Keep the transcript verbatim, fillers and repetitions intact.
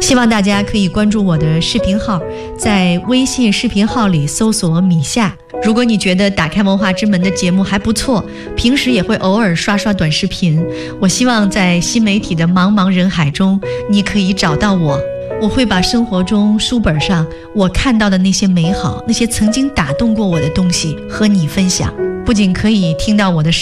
希望大家可以关注我的视频号，在微信视频号里搜索米夏。如果你觉得打开文化之门的节目还不错，平时也会偶尔刷刷短视频，我希望在新媒体的茫茫人海中，你可以找到我。我会把生活中书本上我看到的那些美好，那些曾经打动过我的东西和你分享，不仅可以听到我的